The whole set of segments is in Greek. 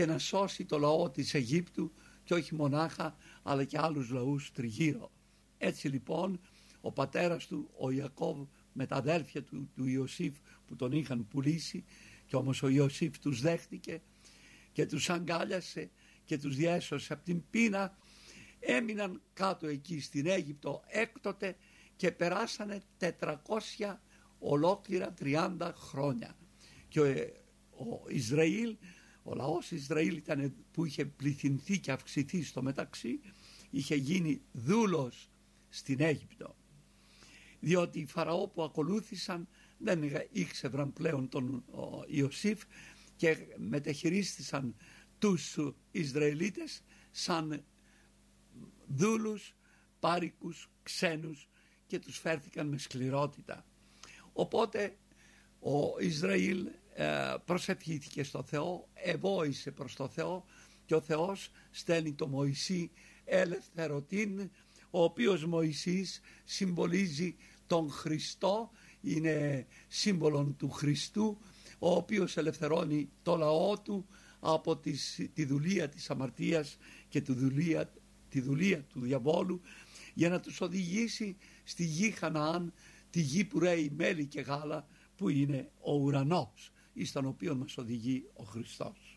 και να σώσει το λαό της Αιγύπτου, και όχι μονάχα αλλά και άλλους λαούς τριγύρω. Έτσι λοιπόν ο πατέρας του, ο Ιακώβ, με τα αδέρφια του Ιωσήφ που τον είχαν πουλήσει, και όμως ο Ιωσήφ τους δέχτηκε και τους αγκάλιασε και τους διέσωσε από την πείνα, έμειναν κάτω εκεί στην Αίγυπτο έκτοτε και περάσανε 400 ολόκληρα 30 χρόνια. Και ο Ισραήλ, ο λαός Ισραήλ ήταν, που είχε πληθυνθεί και αυξηθεί στο μεταξύ, είχε γίνει δούλος στην Αίγυπτο, διότι οι Φαραώ που ακολούθησαν δεν ήξευραν πλέον τον Ιωσήφ και μεταχειρίστησαν τους Ισραηλίτες σαν δούλους, πάρικους, ξένους, και τους φέρθηκαν με σκληρότητα. Οπότε ο Ισραήλ προσευχήθηκε στο Θεό, ευόησε προς το Θεό, και ο Θεός στέλνει το Μωυσή ελευθερωτήν, ο οποίος Μωυσής συμβολίζει τον Χριστό, είναι σύμβολον του Χριστού, ο οποίος ελευθερώνει το λαό του από τη δουλεία της αμαρτίας και τη δουλεία του διαβόλου, για να τους οδηγήσει στη γη Χαναάν, τη γη που ρέει μέλι και γάλα, που είναι ο ουρανός, εις τον οποίο μας οδηγεί ο Χριστός.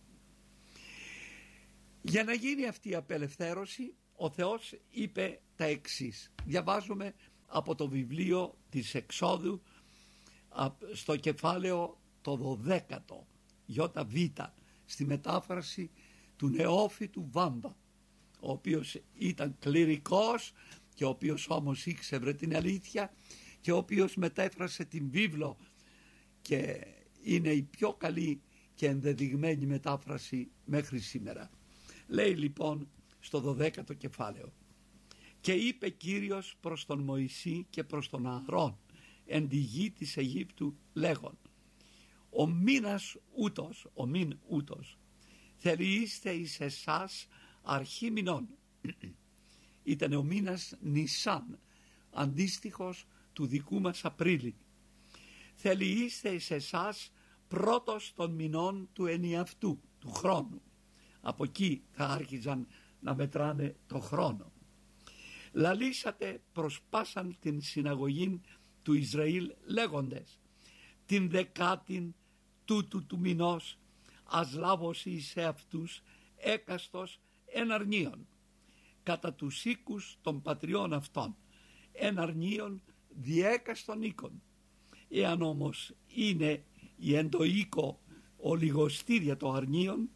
Για να γίνει αυτή η απελευθέρωση, ο Θεός είπε τα εξής. Διαβάζουμε από το βιβλίο της Εξόδου στο κεφάλαιο το 12ο ΙΒ, στη μετάφραση του νεόφυτου Βάμβα, ο οποίος ήταν κληρικός και ο οποίος όμως ήξερε την αλήθεια και ο οποίος μετέφρασε την βίβλο, και είναι η πιο καλή και ενδεδειγμένη μετάφραση μέχρι σήμερα. Λέει λοιπόν στο 12ο κεφάλαιο: «Και είπε Κύριος προς τον Μωυσή και προς τον Ααρών εν τη γη της Αιγύπτου λέγον: ο μήνας ούτος, ο μήν ούτος, θελείστε εις εσάς αρχή μηνών». Ήταν ο μήνας Νισάν, αντίστοιχος του δικού μας Απρίλη. «Θελείστε εις εσάς πρώτος των μηνών του ενιαυτού, του χρόνου». Από εκεί θα άρχιζαν να μετράνε το χρόνο. «Λαλήσατε προς πάσαν την συναγωγήν του Ισραήλ λέγοντες: την δεκάτην τούτου του μηνός ας λάβωσι σε αυτούς έκαστος εναρνίων κατά τους οίκους των πατριών αυτών, εναρνίων διέκαστον οίκων. Εάν όμως είναι η εντοοίκο ολιγοστήρια το αρνίον,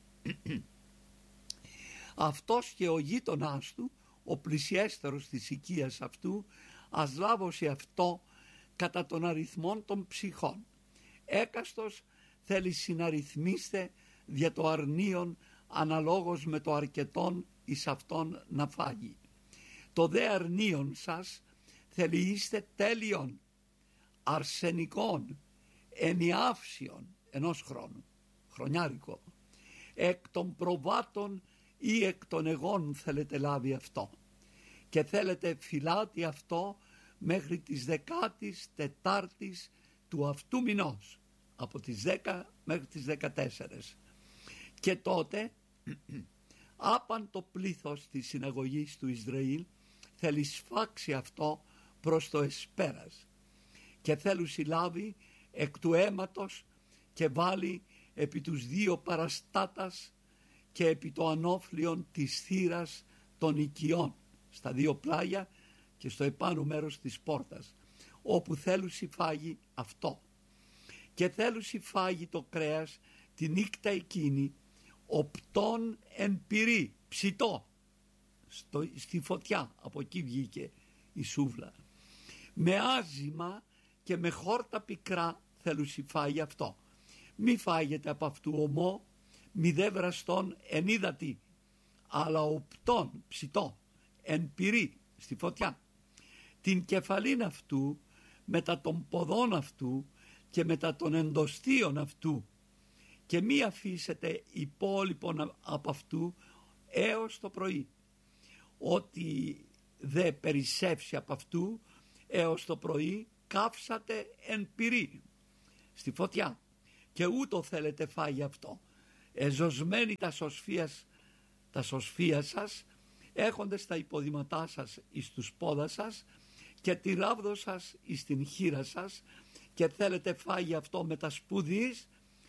αυτός και ο γείτονάς του, ο πλησιέστερος της οικίας αυτού, ας λάβωσι αυτό κατά των αριθμών των ψυχών. Έκαστος θέλει συναριθμίστε δια το αρνίον αναλόγως με το αρκετόν εις αυτόν να φάγει. Το δε αρνίον σας θέλει είστε τέλειον, αρσενικών, ενιάυσιων ενός χρόνου, χρονιάρικο, εκ των προβάτων ή εκ των εγών θέλετε λάβει αυτό, και θέλετε φυλάτι αυτό μέχρι τις 14ης του αυτού μηνός, από τις 10 μέχρι τις 14. Και τότε άπαν το πλήθος της συναγωγής του Ισραήλ θέλει σφάξει αυτό προς το εσπέρας, και θέλουν συλλάβει εκ του αίματος και βάλει επί τους δύο παραστάτας και επί το ανώφλιον της θύρας των οικειών, στα δύο πλάγια και στο επάνω μέρος της πόρτας, όπου θέλουν φάγει αυτό. Και θέλουν φάγει το κρέας τη νύχτα εκείνη οπτών εν πυρί, ψητό, στη φωτιά, από εκεί βγήκε η σούβλα, με άζημα και με χόρτα πικρά θέλουν φάγει αυτό. Μη φάγετε από αυτού ομό, μη δε βραστόν εν ύδατη, αλλά οπτών, ψητό, εν πυρί, στη φωτιά. Την κεφαλήν αυτού μετά των ποδών αυτού και μετά των εντοστίων αυτού, και μη αφήσετε υπόλοιπον από αυτού έως το πρωί. Ό,τι δε περισσεύσει από αυτού έως το πρωί καύσατε εν πυρί, στη φωτιά, και ούτω θέλετε φάγει αυτό. εζωσμένοι τα σωσφία σας, έχοντες τα υποδήματά σας εις τους πόδα σας και τη ράβδο σας εις την χείρα σας, και θέλετε φάγει αυτό με τα σπουδής,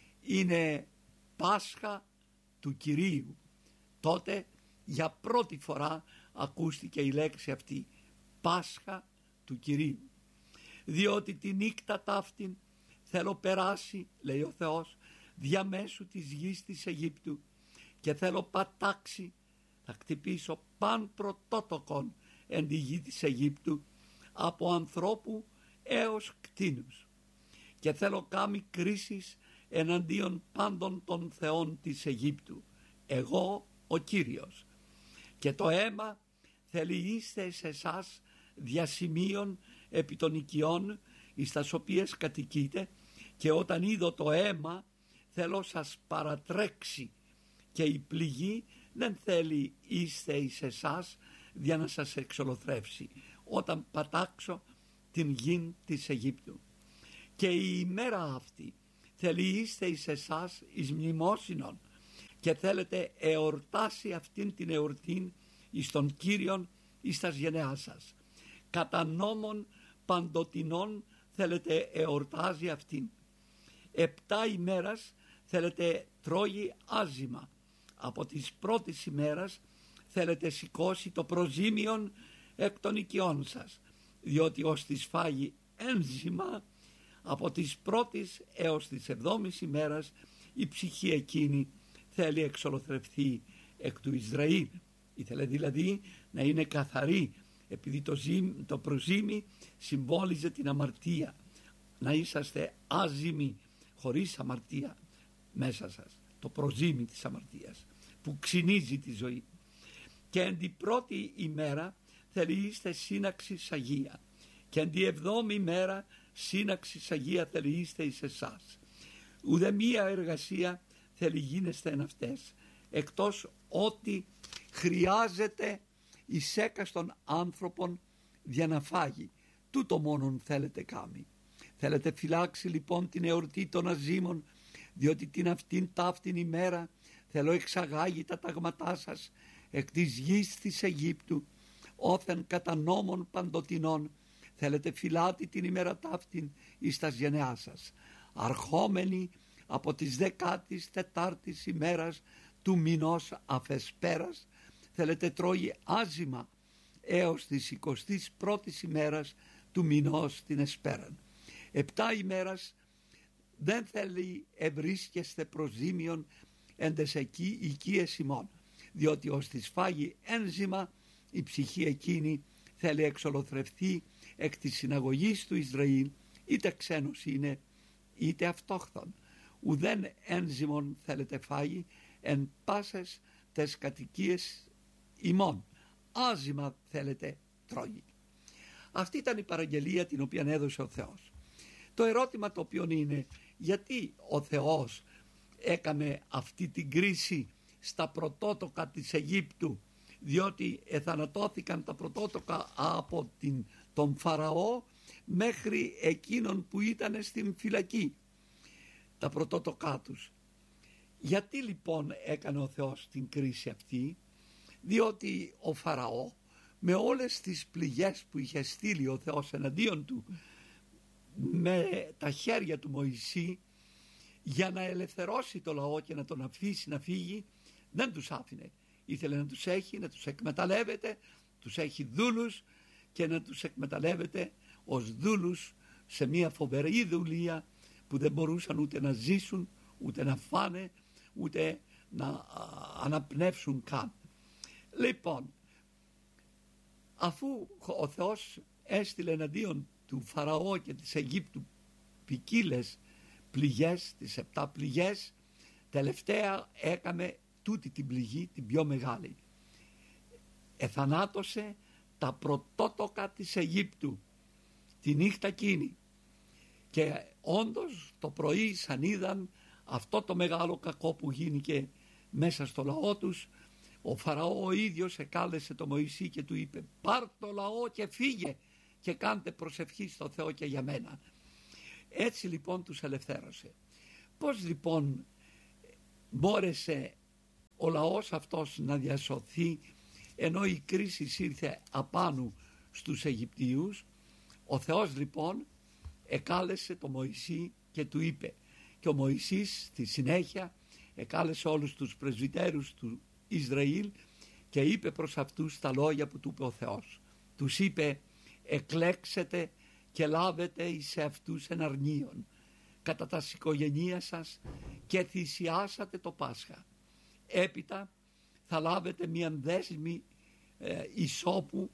είναι Πάσχα του Κυρίου. Τότε για πρώτη φορά ακούστηκε η λέξη αυτή, Πάσχα του Κυρίου. Διότι τη νύχτα ταύτην θέλω περάσει, λέει ο Θεός, διαμέσου της γης της Αιγύπτου, και θέλω πατάξει, θα χτυπήσω παν πρωτότοκον εν τη γη της Αιγύπτου, από ανθρώπου έως κτήνους, και θέλω κάμει κρίσεις εναντίον πάντων των θεών της Αιγύπτου, εγώ ο Κύριος. Και το αίμα θέλει είστε σε εσάς διασημείων επί των οικειών εις τας οποίες κατοικείτε, και όταν είδω το αίμα θέλω σας παρατρέξει, και η πληγή δεν θέλει είστε εις εσάς για να σας εξολοθρεύσει, όταν πατάξω την γη της Αιγύπτου. Και η ημέρα αυτή θέλει είστε εις εσάς εις μνημόσυνον, και θέλετε εορτάσει αυτήν την εορτήν εις τον Κύριον εις τας γενεάς σας. Κατά νόμων παντοτινών θέλετε εορτάζει αυτήν. 7 ημέρας θέλετε τρώγει άζημα. Από τις πρώτης ημέρας θέλετε σηκώσει το προζήμιον εκ των οικειών σας, διότι ως της φάγει ένζημα, από τις πρώτης έως τις 7ης ημέρας η ψυχή εκείνη θέλει εξολοθρευθεί εκ του Ισραήλ. Ήθελε δηλαδή να είναι καθαρή, επειδή το προζύμι συμβόλιζε την αμαρτία, να είσαστε άζημοι χωρίς αμαρτία μέσα σας, το προζύμι της αμαρτίας που ξυνίζει τη ζωή. Και εν την πρώτη ημέρα θέλει είστε σύναξη Αγία, και εν την 7η ημέρα σύναξη Αγία θέλει είστε εις εσάς. Ουδε μία εργασία θέλει γίνεστε εν αυτές, εκτός ότι χρειάζεται εις έκαστον άνθρωπον για να φάγει. Τούτο μόνον θέλετε κάμει. Θέλετε φυλάξει λοιπόν την εορτή των αζήμων, διότι την αυτήν ταύτην ημέρα θέλω εξαγάγει τα ταγματά σας εκ της γης της Αιγύπτου, όθεν κατά νόμων παντοτινών θέλετε φυλάτη την ημέρα ταύτην εις τας γενεάς σας. Αρχόμενοι από τις 14ης ημέρας του μηνός Αφεσπέρας θέλετε τρώγει άζημα έως τις 21ης ημέρας του μηνός την Εσπέραν. 7 ημέρας δεν θέλει ευρίσκεστε προζήμιον εν τες οικίες ημών, διότι ως της φάγει ένζημα η ψυχή εκείνη θέλει εξολοθρευθεί εκ της συναγωγής του Ισραήλ, είτε ξένος είναι είτε αυτόχθον. Ουδέν ένζημον θέλετε φάγει εν πάσες τες κατοικίες ημών, άζημα θέλετε τρώγει. Αυτή ήταν η παραγγελία την οποία έδωσε ο Θεός. Το ερώτημα το οποίο είναι, γιατί ο Θεός έκανε αυτή την κρίση στα πρωτότοκα της Αιγύπτου, διότι εθανατώθηκαν τα πρωτότοκα από τον Φαραώ μέχρι εκείνον που ήταν στην φυλακή, τα πρωτότοκά τους. Γιατί λοιπόν έκανε ο Θεός την κρίση αυτή? Διότι ο Φαραώ με όλες τις πληγές που είχε στείλει ο Θεός εναντίον του με τα χέρια του Μωυσή για να ελευθερώσει το λαό και να τον αφήσει να φύγει, δεν τους άφηνε. Ήθελε να τους έχει, να τους εκμεταλλεύεται, τους έχει δούλους και να τους εκμεταλλεύεται ως δούλους σε μια φοβερή δουλεία που δεν μπορούσαν ούτε να ζήσουν, ούτε να φάνε, ούτε να αναπνεύσουν καν. Λοιπόν, αφού ο Θεός έστειλε εναντίον του Φαραώ και της Αιγύπτου ποικίλες πληγές, τις 7 πληγές, τελευταία έκαμε τούτη την πληγή, την πιο μεγάλη. Εθανάτωσε τα πρωτότοκα της Αιγύπτου τη νύχτα εκείνη, και όντως το πρωί σαν είδαν αυτό το μεγάλο κακό που γίνηκε μέσα στο λαό τους, ο Φαραώ ο ίδιος εκάλεσε το Μωυσή και του είπε: πάρ' το λαό και φύγε και κάντε προσευχή στο Θεό και για μένα. Έτσι λοιπόν τους ελευθέρωσε. Πώς λοιπόν μπόρεσε ο λαός αυτός να διασωθεί, ενώ η κρίση ήρθε απάνω στους Αιγυπτίους. Ο Θεός λοιπόν εκάλεσε τον Μωυσή και του είπε, και ο Μωυσής στη συνέχεια εκάλεσε όλους τους πρεσβυτέρους του Ισραήλ και είπε προς αυτούς τα λόγια που του είπε ο Θεός. Τους είπε, εκλέξετε και λάβετε εις αυτούς εναρνίων κατά τα οικογένεια σας και θυσιάσατε το Πάσχα. Έπειτα θα λάβετε μια δέσμη ισόπου,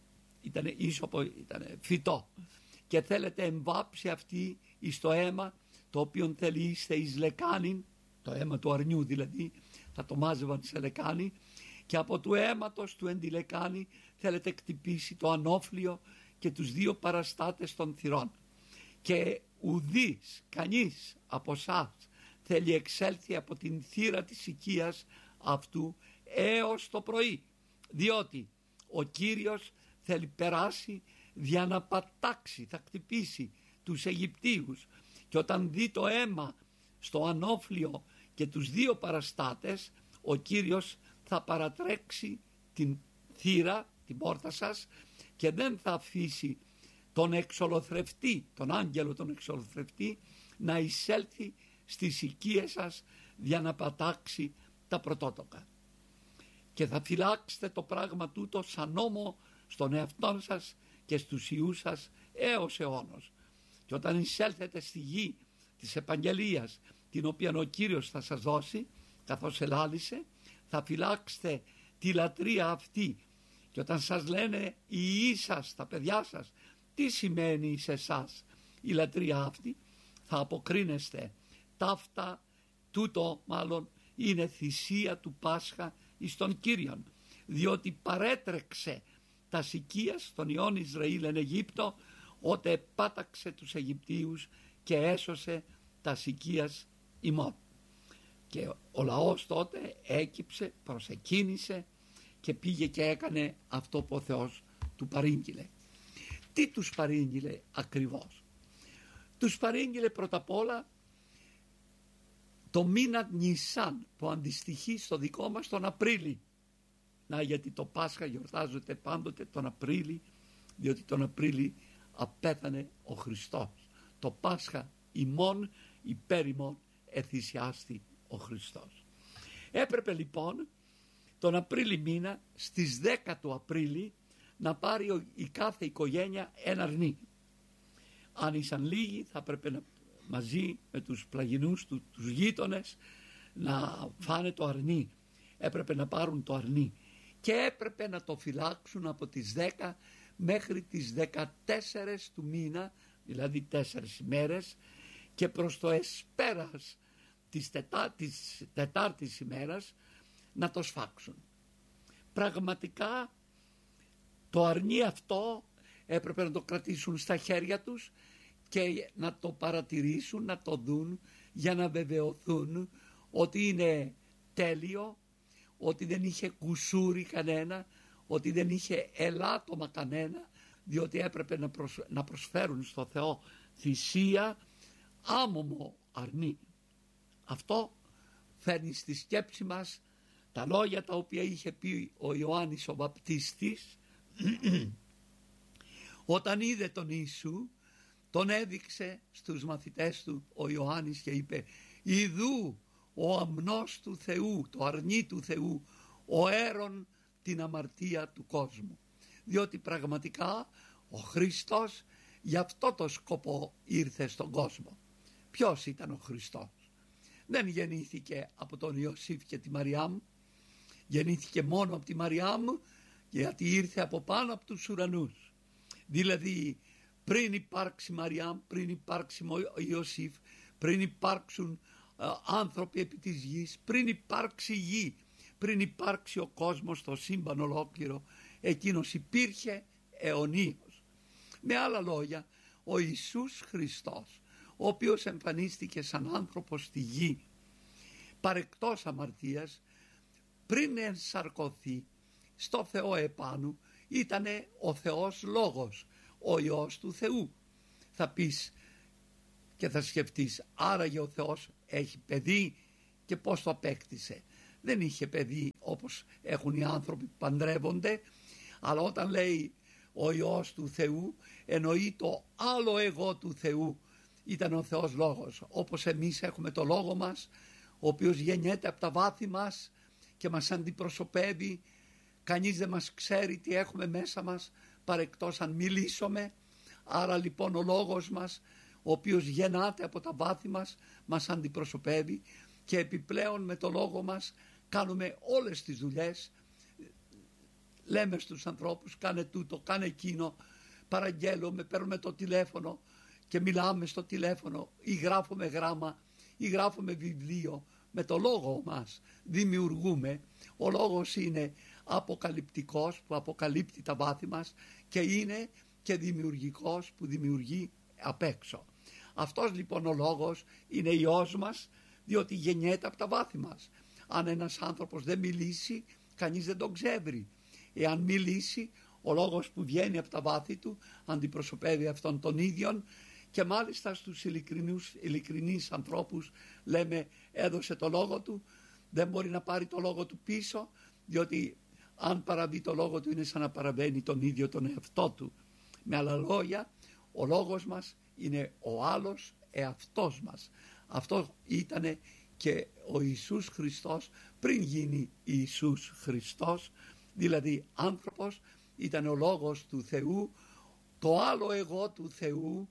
ήταν φυτό, και θέλετε εμβάψει αυτή εις το αίμα το οποίο θελείστε εις λεκάνην, το αίμα του αρνιού δηλαδή, θα το μάζευαν σε λεκάνη, και από του αίματος του εν τη λεκάνη θέλετε κτυπήσει το ανώφλιο και τους δύο παραστάτες των θυρών. Και ουδής, κανείς από εσάς θέλει εξέλθει από την θύρα της οικίας αυτού έως το πρωί, διότι ο Κύριος θέλει περάσει για να πατάξει, θα χτυπήσει τους Αιγυπτίους, και όταν δει το αίμα στο ανώφλιο και τους δύο παραστάτες, ο Κύριος θα παρατρέξει την θύρα, την πόρτα σας, και δεν θα αφήσει τον εξολοθρευτή, τον άγγελο τον εξολοθρευτή, να εισέλθει στις οικίες σας για να πατάξει τα πρωτότοκα. Και θα φυλάξετε το πράγμα τούτο σαν νόμο στον εαυτόν σας και στους ιούς σας έως αιώνος. Και όταν εισέλθετε στη γη της επαγγελίας, την οποία ο Κύριος θα σας δώσει, καθώς ελάλησε, θα φυλάξετε τη λατρεία αυτή. Και όταν σας λένε οι ιοί σας, τα παιδιά σας, τι σημαίνει σε εσάς η λατρεία αυτή, θα αποκρίνεστε, ταύτα τούτο μάλλον είναι θυσία του Πάσχα εις τον Κύριον, διότι παρέτρεξε τα οικίας των ιών Ισραήλ εν Αιγύπτο, ότε επάταξε τους Αιγυπτίους και έσωσε τα οικίας ημών. Και ο λαός τότε έκυψε, προσεκίνησε και πήγε και έκανε αυτό που ο Θεός του παρήγγειλε. Τι τους παρήγγειλε ακριβώς? Τους παρήγγειλε πρώτα απ' όλα το μήνα Νισάν, που αντιστοιχεί στο δικό μας τον Απρίλη. Να, γιατί το Πάσχα γιορτάζεται πάντοτε τον Απρίλη, διότι τον Απρίλη απέθανε ο Χριστός. Το Πάσχα ημών υπέρ ημών εθυσιάστη ο Χριστός. Έπρεπε λοιπόν τον Απρίλη μήνα, στις 10 του Απρίλη, να πάρει η κάθε οικογένεια ένα αρνί. Αν ήσαν λίγοι, θα έπρεπε να, μαζί με τους πλαγινούς τους γείτονες, να φάνε το αρνί. Έπρεπε να πάρουν το αρνί και έπρεπε να το φυλάξουν από τις 10 μέχρι τις 14 του μήνα, δηλαδή 4 ημέρες, και προς το εσπέρας της τετάρτης ημέρας να το σφάξουν. Πραγματικά το αρνί αυτό έπρεπε να το κρατήσουν στα χέρια τους και να το παρατηρήσουν, να το δουν, για να βεβαιωθούν ότι είναι τέλειο, ότι δεν είχε κουσούρι κανένα, ότι δεν είχε ελάττωμα κανένα, διότι έπρεπε να προσφέρουν στο Θεό θυσία άμωμο αρνί. Αυτό φέρνει στη σκέψη μας τα λόγια τα οποία είχε πει ο Ιωάννης ο Βαπτίστης όταν είδε τον Ιησού. Τον έδειξε στους μαθητές του ο Ιωάννης και είπε, «Ιδού ο αμνός του Θεού, το αρνί του Θεού, ο έρων την αμαρτία του κόσμου». Διότι πραγματικά ο Χριστός για αυτό το σκοπό ήρθε στον κόσμο. Ποιος ήταν ο Χριστός? Δεν γεννήθηκε από τον Ιωσήφ και τη Μαριάμ, γεννήθηκε μόνο από τη Μαριάμ, γιατί ήρθε από πάνω από τους ουρανούς. Δηλαδή πριν υπάρξει Μαριάμ, πριν υπάρξει Ιωσήφ, πριν υπάρξουν άνθρωποι επί της γης, πριν υπάρξει γη, πριν υπάρξει ο κόσμος, το σύμπαν ολόκληρο, εκείνος υπήρχε αιωνίως. Με άλλα λόγια, ο Ιησούς Χριστός, ο οποίος εμφανίστηκε σαν άνθρωπος στη γη, παρεκτός αμαρτίας, πριν ενσαρκωθεί στο Θεό επάνω, ήτανε ο Θεός Λόγος, ο Υιός του Θεού. Θα πεις και θα σκεφτείς, άραγε ο Θεός έχει παιδί και πώς το απέκτησε. Δεν είχε παιδί όπως έχουν οι άνθρωποι που παντρεύονται, αλλά όταν λέει ο Υιός του Θεού εννοεί το άλλο εγώ του Θεού, ήταν ο Θεός Λόγος. Όπως εμείς έχουμε το Λόγο μας, ο οποίος γεννιέται από τα βάθη μας και μας αντιπροσωπεύει. Κανείς δεν μας ξέρει τι έχουμε μέσα μας παρεκτός αν μιλήσουμε. Άρα λοιπόν ο Λόγος μας, ο οποίος γεννάται από τα βάθη μας αντιπροσωπεύει, και επιπλέον με το Λόγο μας κάνουμε όλες τις δουλειές. Λέμε στους ανθρώπους κάνε τούτο, κάνε εκείνο, παραγγέλουμε, παίρνουμε το τηλέφωνο και μιλάμε στο τηλέφωνο, ή γράφουμε γράμμα ή γράφουμε βιβλίο. Με το Λόγο μας δημιουργούμε. Ο Λόγος είναι αποκαλυπτικός που αποκαλύπτει τα βάθη μας και είναι και δημιουργικός που δημιουργεί απ' έξω. Αυτός λοιπόν ο Λόγος είναι Υιός μας, διότι γεννιέται από τα βάθη μας. Αν ένας άνθρωπος δεν μιλήσει, κανείς δεν τον ξέβρει. Εάν μιλήσει, ο Λόγος που βγαίνει από τα βάθη του αντιπροσωπεύει αυτόν τον ίδιον, και μάλιστα στους ειλικρινείς ανθρώπους λέμε έδωσε το Λόγο του, δεν μπορεί να πάρει το Λόγο του πίσω, διότι αν παραβεί το Λόγο του είναι σαν να παραβαίνει τον ίδιο τον εαυτό του. Με άλλα λόγια, ο Λόγος μας είναι ο άλλος εαυτός μας. Αυτό ήταν και ο Ιησούς Χριστός πριν γίνει Ιησούς Χριστός, δηλαδή άνθρωπος, ήταν ο Λόγος του Θεού, το άλλο εγώ του Θεού,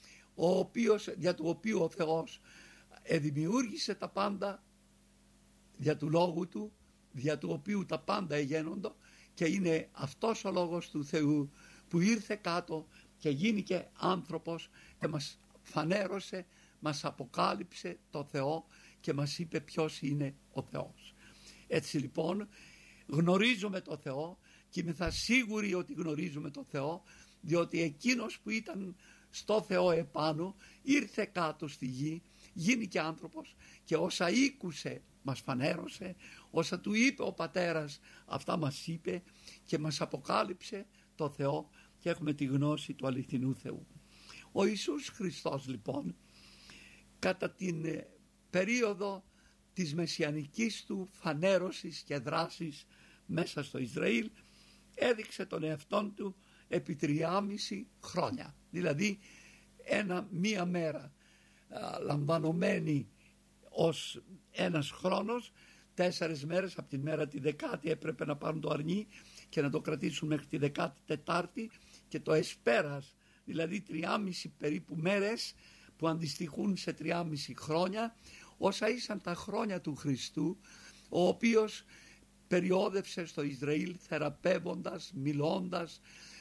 για του οποίου ο Θεός δημιούργησε τα πάντα, δια του Λόγου του, δια του οποίου τα πάντα εγένοντο, και είναι αυτός ο Λόγος του Θεού που ήρθε κάτω και γίνηκε άνθρωπος και μας φανέρωσε, μας αποκάλυψε το Θεό και μας είπε ποιος είναι ο Θεός. Έτσι λοιπόν γνωρίζουμε το Θεό και είμαι σίγουροι ότι γνωρίζουμε το Θεό, διότι εκείνος που ήταν στο Θεό επάνω ήρθε κάτω στη γη, γίνηκε άνθρωπος και όσα ήκουσε μας φανέρωσε, όσα του είπε ο Πατέρας αυτά μας είπε και μας αποκάλυψε το Θεό και έχουμε τη γνώση του αληθινού Θεού. Ο Ιησούς Χριστός λοιπόν κατά την περίοδο της μεσιανικής του φανέρωσης και δράσης μέσα στο Ισραήλ έδειξε τον εαυτόν του επί 3,5 χρόνια, δηλαδή μία μέρα λαμβανωμένη ως ένας χρόνος, 4 μέρες από τη μέρα τη 10η έπρεπε να πάρουν το αρνί και να το κρατήσουν μέχρι τη 14η, και το εσπέρας, δηλαδή 3,5 περίπου μέρες που αντιστοιχούν σε 3,5 χρόνια, όσα ήσαν τα χρόνια του Χριστού, ο οποίος περιόδευσε στο Ισραήλ θεραπεύοντας, μιλώντας,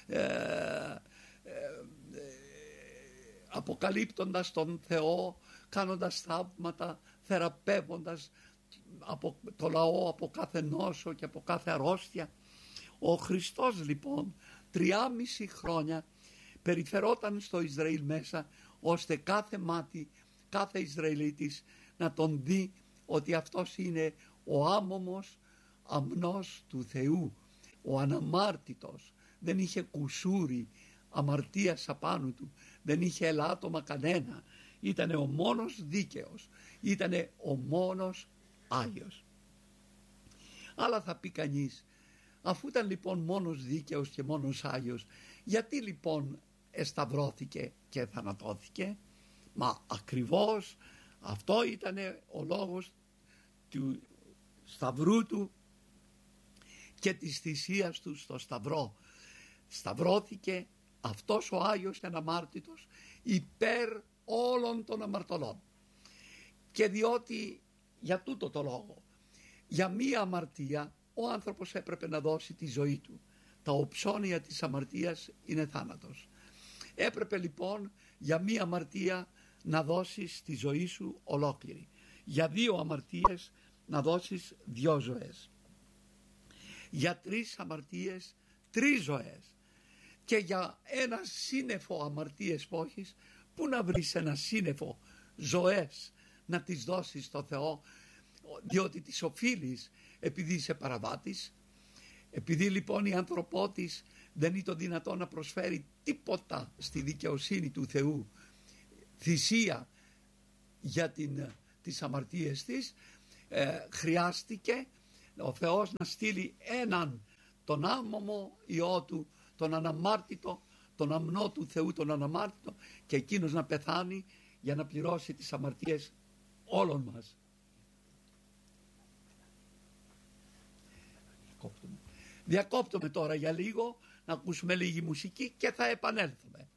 αποκαλύπτοντας τον Θεό, κάνοντας θαύματα, θεραπεύοντας το λαό από κάθε νόσο και από κάθε αρρώστια. Ο Χριστός λοιπόν 3,5 χρόνια περιφερόταν στο Ισραήλ μέσα, ώστε κάθε μάτι, κάθε Ισραηλίτης να τον δει ότι αυτός είναι ο άμωμος αμνός του Θεού, ο αναμάρτητος, δεν είχε κουσούρι αμαρτίας απάνω του, δεν είχε ελάττωμα κανένα, ήτανε ο μόνος δίκαιος, ήτανε ο μόνος Άγιος. Αλλά θα πει κανείς, αφού ήταν λοιπόν μόνος δίκαιος και μόνος Άγιος, γιατί λοιπόν εσταυρώθηκε και θανατώθηκε? Μα ακριβώς αυτό ήτανε ο λόγος του σταυρού του και της θυσίας του στο σταυρό. Σταυρώθηκε αυτός ο Άγιος και αναμάρτητος υπέρ όλων των αμαρτωλών, και διότι για τούτο το λόγο, για μία αμαρτία ο άνθρωπος έπρεπε να δώσει τη ζωή του. Τα οψώνια της αμαρτίας είναι θάνατος. Έπρεπε λοιπόν για μία αμαρτία να δώσεις τη ζωή σου ολόκληρη, για 2 αμαρτίες να δώσεις 2 ζωές, για 3 αμαρτίες 3 ζωές, και για ένα σύννεφο αμαρτίες που έχεις, πού να βρεις ένα σύννεφο ζωές να τις δώσεις στο Θεό, διότι τις οφείλεις επειδή είσαι παραβάτης. Επειδή λοιπόν η ανθρωπότης δεν είναι το δυνατό να προσφέρει τίποτα στη δικαιοσύνη του Θεού, θυσία για τις αμαρτίες της, χρειάστηκε ο Θεός να στείλει έναν τον άμωμο Υιό του, τον αναμάρτητο, τον αμνό του Θεού, τον αναμάρτητο, και εκείνος να πεθάνει για να πληρώσει τις αμαρτίες όλων μας. Διακόπτουμε τώρα για λίγο να ακούσουμε λίγη μουσική και θα επανέλθουμε.